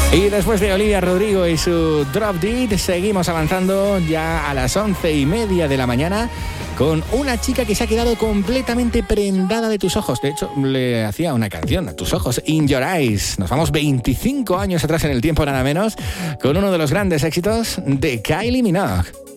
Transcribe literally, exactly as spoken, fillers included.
Y después de Olivia Rodrigo y su Drop Dead, seguimos avanzando ya a las once y media de la mañana con una chica que se ha quedado completamente prendada de tus ojos. De hecho, le hacía una canción a tus ojos, In Your Eyes. Nos vamos veinticinco años atrás en el tiempo, nada menos, con uno de los grandes éxitos de Kylie Minogue.